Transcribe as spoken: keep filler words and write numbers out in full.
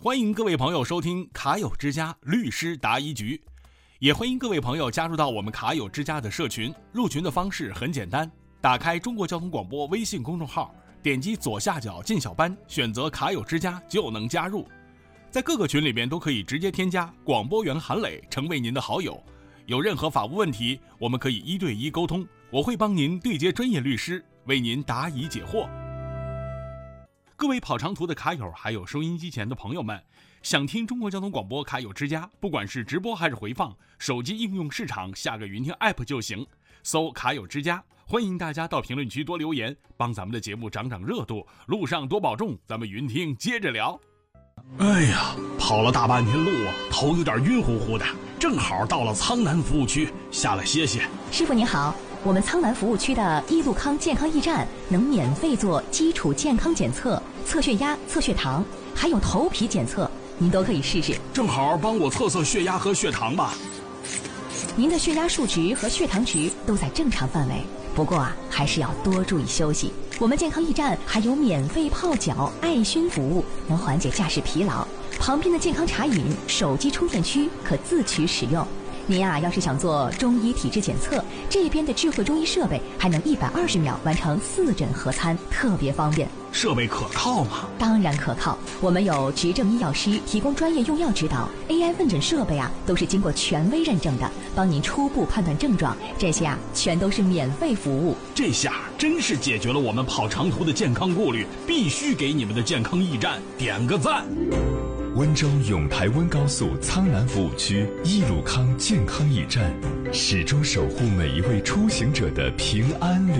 欢迎各位朋友收听卡友之家律师答疑局，也欢迎各位朋友加入到我们卡友之家的社群。入群的方式很简单，打开中国交通广播微信公众号，点击左下角进小班，选择卡友之家就能加入。在各个群里面都可以直接添加广播员韩磊成为您的好友。有任何法务问题，我们可以一对一沟通，我会帮您对接专业律师，为您答疑解惑。各位跑长途的卡友，还有收音机前的朋友们，想听中国交通广播卡友之家，不管是直播还是回放，手机应用市场下个云听 app 就行，搜卡友之家。欢迎大家到评论区多留言，帮咱们的节目涨涨热度，路上多保重，咱们云听接着聊。 哎呀，跑了大半天路啊，头有点晕乎乎的，正好到了苍南服务区，下来歇歇。 师傅您好，我们苍南服务区的一路康健康驿站能免费做基础健康检测，测血压、测血糖，还有头皮检测，您都可以试试。 正好帮我测测血压和血糖吧。 您的血压数值和血糖值都在正常范围，不过啊，还是要多注意休息。我们健康驿站还有免费泡脚、艾熏服务，能缓解驾驶疲劳。旁边的健康茶饮、手机充电区可自取使用。您啊，要是想做中医体质检测，这边的智慧中医设备还能一百二十秒完成四诊合参，特别方便。 设备可靠吗？ 当然可靠，我们有执证医药师提供专业用药指导 ，A I 问诊设备啊都是经过权威认证的，帮您初步判断症状，这些啊全都是免费服务。 这下真是解决了我们跑长途的健康顾虑，必须给你们的健康驿站点个赞。 温州永台温高速苍南服务区一路康健康驿站，始终守护每一位出行者的平安旅